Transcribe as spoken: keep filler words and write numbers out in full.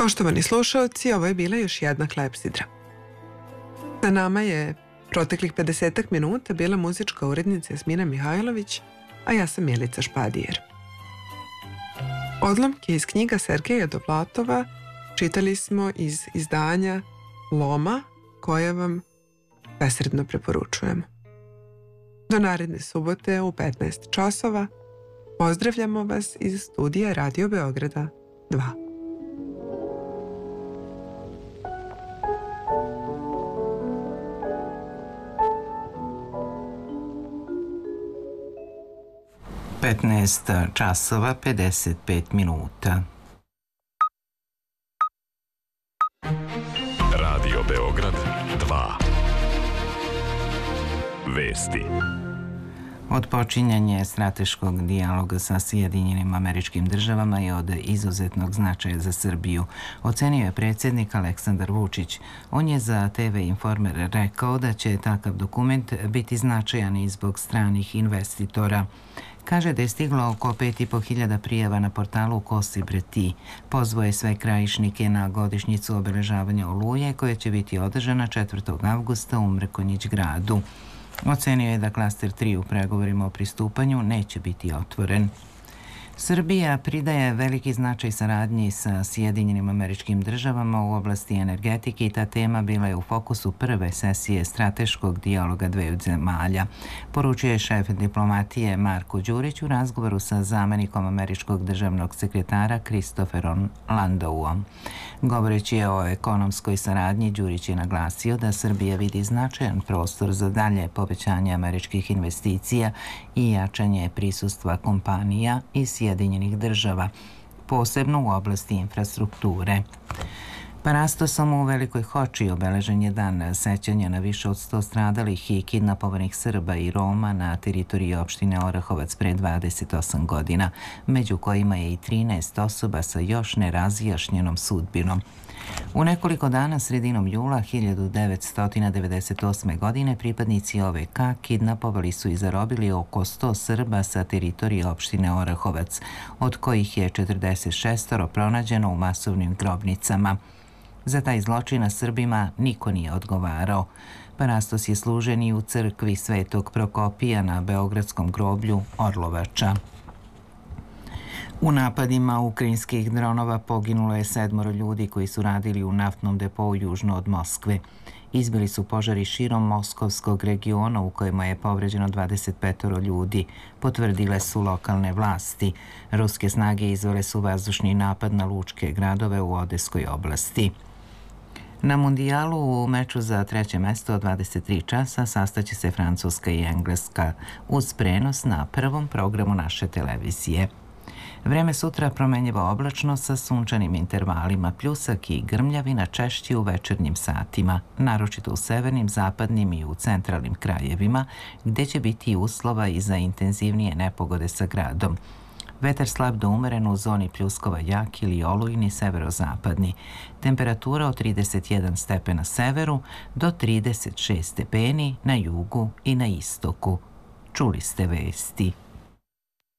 Poštovani slušalci, ovo je bila još jedna klepsidra. Sa nama je proteklih pedesetak minuta bila muzička urednica Jasmina Mihajlović, a ja sam Milica Špadijer. Odlomke iz knjiga Sergeja Dovlatova čitali smo iz izdanja Loma, koje vam besredno preporučujemo. Do naredne subote u petnaest časova pozdravljamo vas iz studija Radio Beograda dva. petnaest časova pedeset pet minuta. Radio Beograd dva. Vesti. Odpočinjanje strateškog dijaloga sa Sjedinjenim Američkim Državama je od izuzetnog značaja za Srbiju, ocenio je predsjednik Aleksandar Vučić. On je za te ve Informer rekao da će takav dokument biti značajan i zbog stranih investitora. Kaže da je stiglo oko pet i po hiljada prijava na portalu Kosi bre ti. Pozvao je sve krajišnike na godišnjicu obeležavanja Oluje koja će biti održana četvrtog avgusta u Mrkonjić gradu. Ocenio je da klaster tri u pregovorima o pristupanju neće biti otvoren. Srbija pridaje veliki značaj saradnji sa Sjedinjenim Američkim Državama u oblasti energetike i ta tema bila je u fokusu prve sesije strateškog dijaloga dveju zemalja. Poručio je šef diplomatije Marko Đurić u razgovoru sa zamenikom američkog državnog sekretara Christopherom Landauom. Govoreći je o ekonomskoj saradnji, Đurić je naglasio da Srbija vidi značajan prostor za dalje povećanje američkih investicija i jačanje prisustva kompanija i Sjedinjenih Država, posebno u oblasti infrastrukture. Parastosom u Velikoj Hoči obeležen je dan sećanja na više od sto stradalih i kidnapovanih Srba i Roma na teritoriji opštine Orahovac pre dvadeset osam godina, među kojima je i trinaest osoba sa još nerazjašnjenom sudbinom. U nekoliko dana sredinom jula hiljadu devetsto devedeset osme. godine pripadnici O V K kidnapovali su i zarobili oko sto Srba sa teritorije opštine Orahovac, od kojih je četrdeset šest pronađeno u masovnim grobnicama. Za taj zločin na Srbima niko nije odgovarao. Parastos je služen i u crkvi Svetog Prokopija na beogradskom groblju Orlovača. U napadima ukrajinskih dronova poginulo je sedmoro ljudi koji su radili u naftnom depou južno od Moskve. Izbili su požari širom moskovskog regiona u kojima je povređeno dvadeset pet ljudi, potvrdile su lokalne vlasti. Ruske snage izvele su vazdušni napad na lučke gradove u Odeskoj oblasti. Na mundijalu u meču za treće mesto od dvadeset tri časa sastaće se Francuska i Engleska uz prenos na prvom programu naše televizije. Vreme sutra promenjivo oblačno sa sunčanim intervalima, pljusak i grmljavina češći u večernjim satima, naročito u severnim, zapadnim i u centralnim krajevima, gde će biti uslova i za intenzivnije nepogode sa gradom. Vetar slab do umeren u zoni pljuskova jak ili olujni severozapadni. Temperatura od trideset jedan stepen na severu do trideset šest stepeni na jugu i na istoku. Čuli ste vesti.